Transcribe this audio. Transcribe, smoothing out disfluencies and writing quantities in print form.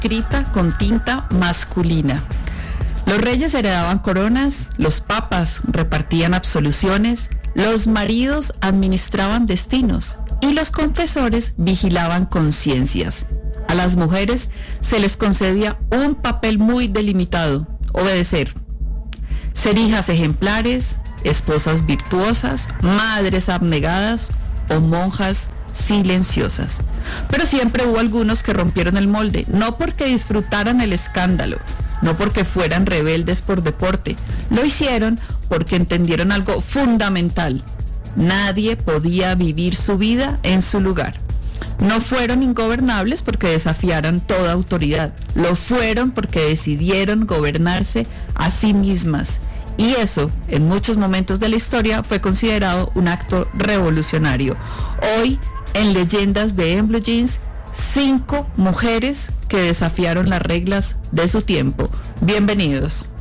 escrita con tinta masculina. Los reyes heredaban coronas, los papas repartían absoluciones, los maridos administraban destinos y los confesores vigilaban conciencias. A las mujeres se les concedía un papel muy delimitado: obedecer, ser hijas ejemplares, esposas virtuosas, madres abnegadas o monjas silenciosas. Pero siempre hubo algunos que rompieron el molde, no porque disfrutaran el escándalo, no porque fueran rebeldes por deporte, lo hicieron porque entendieron algo fundamental: nadie podía vivir su vida en su lugar. No fueron ingobernables porque desafiaran toda autoridad, lo fueron porque decidieron gobernarse a sí mismas. Y eso, en muchos momentos de la historia, fue considerado un acto revolucionario. Hoy, en Leyendas de En Blue Jeans, 5 mujeres que desafiaron las reglas de su tiempo. Bienvenidos.